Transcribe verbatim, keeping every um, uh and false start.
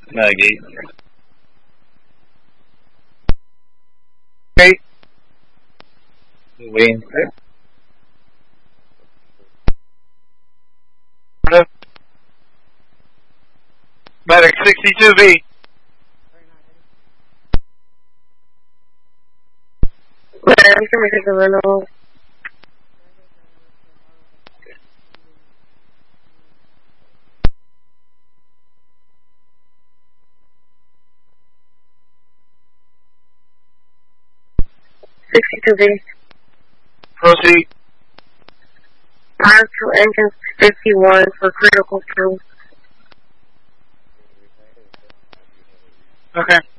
Maggie. Okay. Wayne. Medic sixty-two B. Information to rental. sixty-two B. Proceed. Fire to engine fifty-one for critical fuel. Okay.